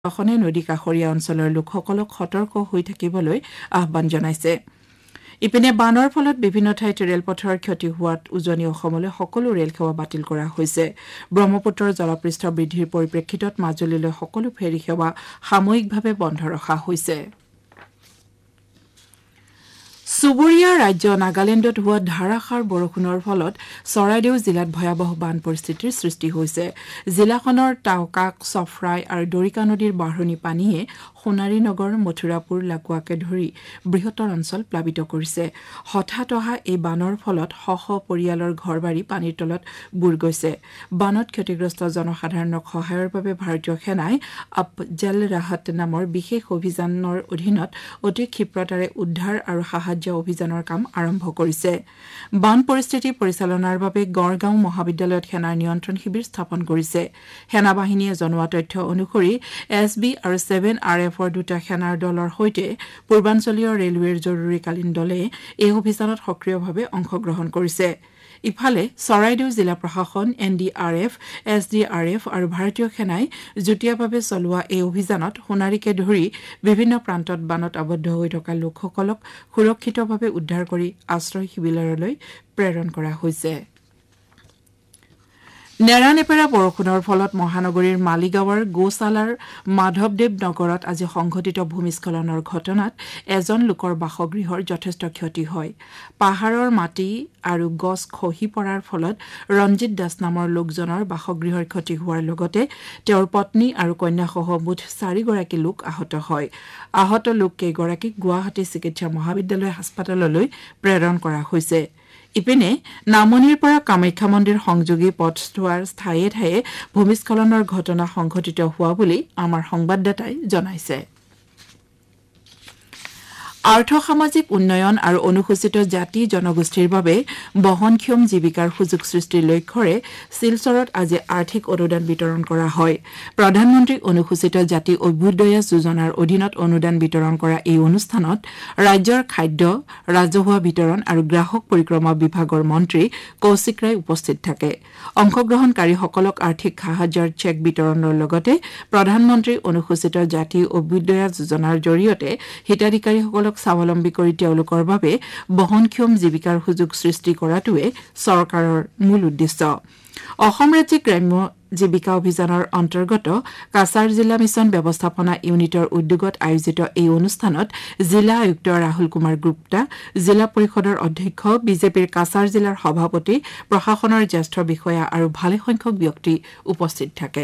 প্ৰশাসনে নদী কাষৰীয়া অঞ্চলৰ লোকসকলক সতৰ্ক হৈ থাকিবলৈ আহ্বান জনাইছে। ইপিনে বানৰ ফলত বিভিন্ন ঠাইত ৰেলপথৰ ক্ষতি হোৱাত উজনি অসমলৈ সকলো ৰেলসেৱা বাতিল কৰা হৈছে। ব্ৰহ্মপুত্ৰৰ জলপৃষ্ঠ বৃদ্ধিৰ পৰিপ্ৰেক্ষিতত মাজুলীলৈ সকলো ফেৰী সেৱা সাময়িকভাৱে বন্ধ ৰখা হৈছে। চুবুৰীয়া ৰাজ্য নাগালেণ্ডত হোৱা ধাৰাসাৰ বৰষুণৰ ফলত চৰাইদেউ জিলাত ভয়াৱহ বান পৰিস্থিতিৰ সৃষ্টি হৈছে। জিলাখনৰ টাউকাক, চফৰাই আৰু দৰিকা নদীৰ বাঢ়নি পানীয়ে সোণাৰী নগৰ, মথুৰাপুৰ, লাকুৱাকে ধৰি বৃহত্তৰ অঞ্চল প্লাবিত কৰিছে। হঠাৎ অহা এই বানৰ ফলত শ শ পৰিয়ালৰ ঘৰবাৰী পানীৰ তলত বুৰ গৈছে। বানত ক্ষতিগ্ৰস্ত জনসাধাৰণক সহায়ৰ বাবে ভাৰতীয় সেনাই আপজল ৰাহত নামৰ বিশেষ অভিযানৰ অধীনত অতি ক্ষীপ্ৰতাৰে উদ্ধাৰ আৰু সাহায্য অভিযানৰ কাম আৰম্ভ কৰিছে। বান পৰিস্থিতি পৰিচালনাৰ বাবে গড়গাঁও মহাবিদ্যালয়ত সেনাৰ নিয়ন্ত্ৰণ শিবিৰ স্থাপন কৰিছে। সেনা বাহিনীয়ে জনোৱা তথ্য অনুসৰি SB আৰু 7RFৰ দুটা সেনাৰ দলৰ সৈতে পূৰ্বাঞ্চলীয় ৰেলৱেৰ জৰুৰীকালীন দলে এই অভিযানত সক্ৰিয়ভাৱে অংশগ্ৰহণ কৰিছে। ইফালে চৰাইদেউ জিলা প্ৰশাসন, NDRF, SDRF আৰু ভাৰতীয় সেনাই যুটীয়াভাৱে চলোৱা এই অভিযানত সোণাৰীকে ধৰি বিভিন্ন প্ৰান্তত বানত আবদ্ধ হৈ থকা লোকসকলক সুৰক্ষিতভাৱে উদ্ধাৰ কৰি আশ্ৰয় শিবিৰলৈ প্ৰেৰণ কৰা হৈছে। নেৰানেপেৰা বৰষুণৰ ফলত মহানগৰীৰ মালিগাঁৱৰ গোচালাৰ মাধৱদেৱ নগৰত আজি সংঘটিত ভূমিস্খলনৰ ঘটনাত এজন লোকৰ বাসগৃহৰ যথেষ্ট ক্ষতি হয়। পাহাৰৰ মাটি আৰু গছ খহি পৰাৰ ফলত ৰঞ্জিত দাস নামৰ লোকজনৰ বাসগৃহৰ ক্ষতি হোৱাৰ লগতে তেওঁৰ পত্নী আৰু কন্যাসহ মুঠ 4গৰাকী লোক আহত হয়। আহত লোক কেইগৰাকীক গুৱাহাটী চিকিৎসা মহাবিদ্যালয় হাস্পতাললৈ প্ৰেৰণ কৰা হৈছে। ইপিনে নামনিৰ পৰা কামাখ্যা মন্দিৰ সংযোগী পথছোৱাৰ ঠায়ে ঠায়ে ভূমিস্খলনৰ ঘটনা সংঘটিত হোৱা বুলি আমাৰ সংবাদদাতাই জনাইছে। আৰ্থ-সামাজিক উন্নয়ন আৰু অনুসূচিত জাতি জনগোষ্ঠীৰ বাবে বহনক্ষম জীৱিকাৰ সুযোগ সৃষ্টিৰ লক্ষ্যৰে শিলচৰত আজি আৰ্থিক অনুদান বিতৰণ কৰা হয়। প্ৰধানমন্ত্ৰী অনুসূচিত জাতি অভ্যুদয় যোজনাৰ অধীনত অনুদান বিতৰণ কৰা এই অনুষ্ঠানত ৰাজ্যৰ খাদ্য, ৰাজহুৱা বিতৰণ আৰু গ্ৰাহক পৰিক্ৰমা বিভাগৰ মন্ত্ৰী কৌশিক ৰায় উপস্থিত থাকে। অংশগ্ৰহণকাৰীসকলক আৰ্থিক সাহায্যৰ চেক বিতৰণৰ লগতে প্ৰধানমন্ত্ৰী অনুসূচিত জাতি অভ্যুদয় যোজনাৰ জৰিয়তে হিতাধিকাৰীসকলক স্বাৱলম্বী কৰি তেওঁলোকৰ বাবে বহনক্ষম জীৱিকাৰ সুযোগ সৃষ্টি কৰাটোৱে চৰকাৰৰ মূল উদ্দেশ্য। অসম ৰাজ্যিক গ্ৰাম্য জীৱিকা অভিযানৰ অন্তৰ্গত কাছাৰ জিলা মিছন ব্যৱস্থাপনা ইউনিটৰ উদ্যোগত আয়োজিত এই অনুষ্ঠানত জিলা আয়ুক্ত ৰাহুল কুমাৰ গুপ্তা, জিলা পৰিষদৰ অধ্যক্ষ, বিজেপিৰ কাছাৰ জিলাৰ সভাপতি, প্ৰশাসনৰ জ্যেষ্ঠ বিষয়া আৰু ভালেসংখ্যক ব্যক্তি উপস্থিত থাকে।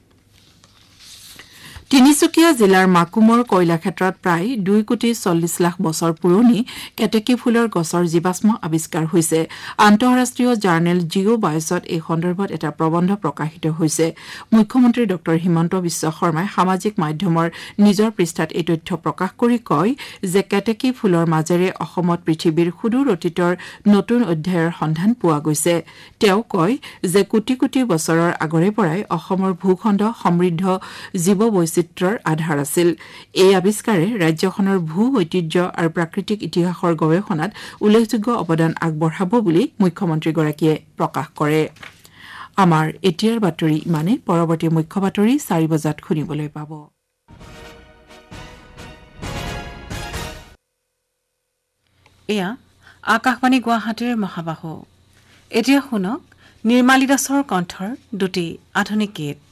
তিনিচুকীয়া জিলাৰ মাকুমৰ কয়লাক্ষেত্ৰত প্ৰায় 2,40,00,000 বছৰ পুৰণি কেতেকী ফুলৰ গছৰ জীৱাশ্ম আৱিষ্কাৰ হৈছে। আন্তঃৰাষ্ট্ৰীয় জাৰ্নেল জিঅ' বায়ছত এই সন্দৰ্ভত এটা প্ৰবন্ধ প্ৰকাশিত হৈছে। মুখ্যমন্ত্ৰী ড হিমন্ত বিশ্ব শৰ্মাই সামাজিক মাধ্যমৰ নিজৰ পৃষ্ঠাত এই তথ্য প্ৰকাশ কৰি কয় যে কেতেকী ফুলৰ মাজেৰে অসমত পৃথিৱীৰ সুদূৰ অতীতৰ নতুন অধ্যায়ৰ সন্ধান পোৱা গৈছে। তেওঁ কয় যে কোটি কোটি বছৰৰ আগৰে পৰাই অসমৰ ভূখণ্ড সমৃদ্ধ জীৱ বৈচিত্ৰ্যৰ আধাৰ আছিল। এই আৱিষ্কাৰে ৰাজ্যখনৰ ভূ ঐতিহ্য আৰু প্ৰাকৃতিক ইতিহাসৰ গৱেষণাত উল্লেখযোগ্য অৱদান আগবঢ়াব বুলি মুখ্যমন্ত্ৰীগৰাকীয়ে প্ৰকাশ কৰে। আমাৰ এতিয়াৰ বাতৰি ইমানে। পৰৱৰ্তী মুখ্য বাতৰি 4 বজাত শুনিবলৈ পাব। এয়া আকাশবাণী গুৱাহাটীৰ মহাবাহু। এতিয়া শুনক নিৰ্মালী দাসৰ কণ্ঠৰ দুটি আধুনিক গীত।